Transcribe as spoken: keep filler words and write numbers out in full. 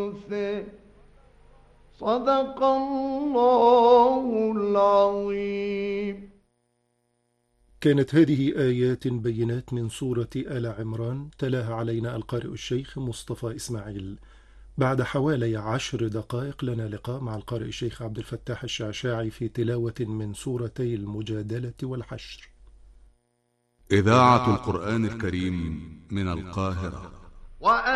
ثلثه. صدق الله العظيم. كانت هذه آيات بينات من سورة آل عمران، تلاها علينا القارئ الشيخ مصطفى إسماعيل. بعد حوالي عشر دقائق لنا لقاء مع القارئ الشيخ عبد الفتاح الشعشاعي في تلاوة من سورتي المجادلة والحشر. إذاعة القرآن الكريم من القاهرة.